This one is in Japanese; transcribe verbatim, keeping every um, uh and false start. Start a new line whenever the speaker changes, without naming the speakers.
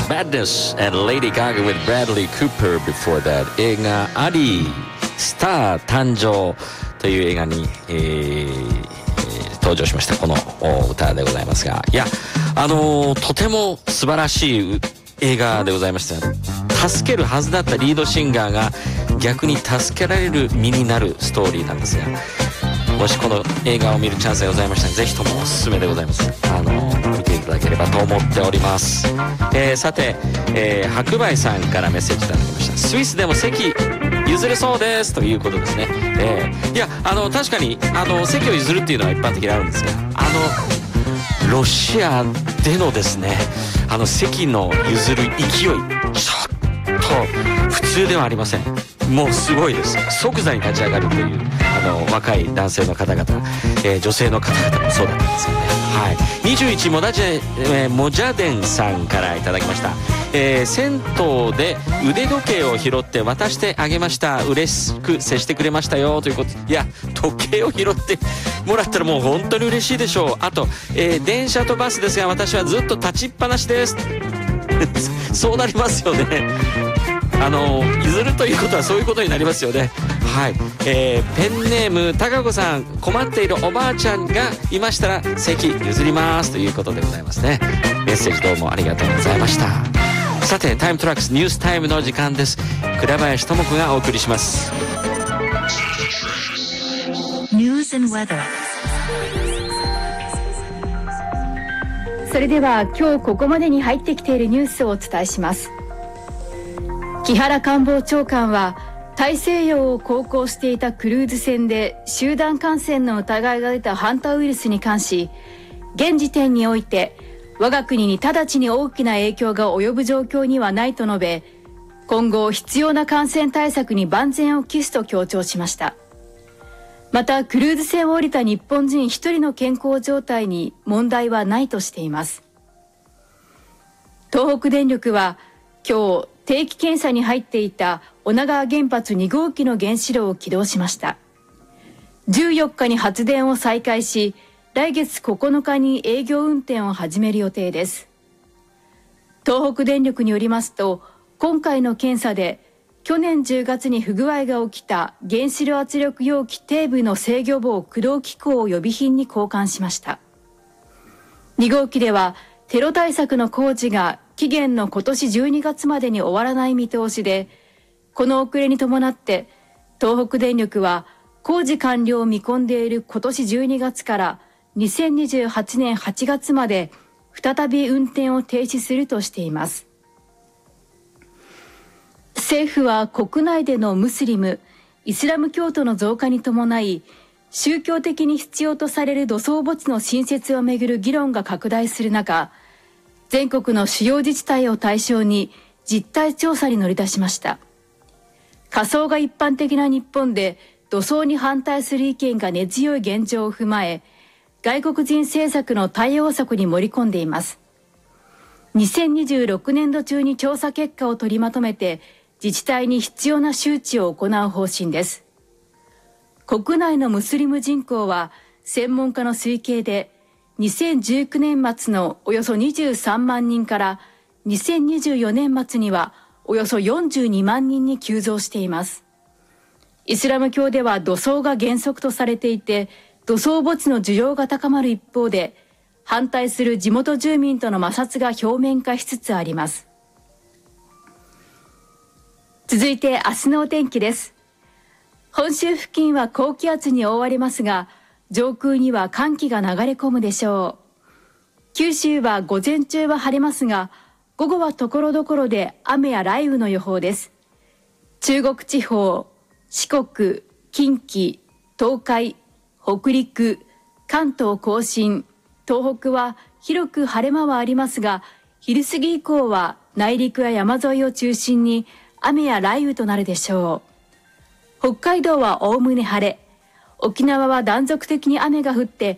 Madness and Lady Gaga with Bradley Cooper. Before that 映画アリースター誕生という映画に、えー登場しましたこの歌でございますが、いやあのー、とても素晴らしい映画でございました。助けるはずだったリードシンガーが逆に助けられる身になるストーリーなんですが、もしこの映画を見るチャンスがございましたらぜひともおすすめでございます。あのー、見ていただければと思っております。えー、さて、えー、白梅さんからメッセージいただきました。スイスでも席譲れそうですということですね。えー、いやあの確かにあの席を譲るっていうのは一般的にあるんですが、あのロシアでのですねあの席の譲る勢いちょっと普通ではありません。もうすごいです。即座に立ち上がるというあの若い男性の方々、えー、女性の方々もそうだったんですよね。はい、にじゅういちモダジェ、えー、モジャデンさんからいただきました。えー、銭湯で腕時計を拾って渡してあげました。嬉しく接してくれましたよということ。いや時計を拾ってもらったらもう本当に嬉しいでしょう。あと、えー、電車とバスですが私はずっと立ちっぱなしですそうなりますよね。あの譲るということはそういうことになりますよね。はい、えー、ペンネームたかこさん、困っているおばあちゃんがいましたら席譲りますということでございますね。メッセージどうもありがとうございました。さてタイムトラックスニュースタイムの時間です。倉林智子がお送りします。
News and Weather。 それでは今日ここまでに入ってきているニュースをお伝えします。木原官房長官は大西洋を航行していたクルーズ船で集団感染の疑いが出たハンタウイルスに関し、現時点において我が国に直ちに大きな影響が及ぶ状況にはないと述べ、今後必要な感染対策に万全を期すと強調しました。またクルーズ船を降りた日本人一人の健康状態に問題はないとしています。東北電力は今日定期検査に入っていた女川原発に号機の原子炉を起動しました。じゅうよっかに発電を再開し、来月ここのかに営業運転を始める予定です。東北電力によりますと、今回の検査で去年じゅうがつに不具合が起きた原子炉圧力容器底部の制御棒駆動機構を予備品に交換しました。に号機ではテロ対策の工事が期限の今年じゅうにがつまでに終わらない見通しで、この遅れに伴って東北電力は工事完了を見込んでいる今年じゅうにがつからにせんにじゅうはちねんはちがつまで再び運転を停止するとしています。政府は国内でのムスリム、イスラム教徒の増加に伴い、宗教的に必要とされる土葬墓地の新設をめぐる議論が拡大する中、全国の主要自治体を対象に実態調査に乗り出しました。火葬が一般的な日本で土葬に反対する意見が根強い現状を踏まえ、外国人政策の対応策に盛り込んでいます。にせんにじゅうろくねんど中に調査結果を取りまとめて自治体に必要な周知を行う方針です。国内のムスリム人口は専門家の推計でにせんじゅうきゅうねん末のおよそにじゅうさんまんにんからにせんにじゅうよねん末にはおよそよんじゅうにまんにんに急増しています。イスラム教では土葬が原則とされていて、土葬墓地の需要が高まる一方で、反対する地元住民との摩擦が表面化しつつあります。続いて明日のお天気です。本州付近は高気圧に覆われますが、上空には寒気が流れ込むでしょう。九州は午前中は晴れますが、午後はところどころで雨や雷雨の予報です。中国地方、四国、近畿、東海、北陸、関東甲信、東北は広く晴れ間はありますが、昼過ぎ以降は内陸や山沿いを中心に雨や雷雨となるでしょう。北海道はおおむね晴れ、沖縄は断続的に雨が降って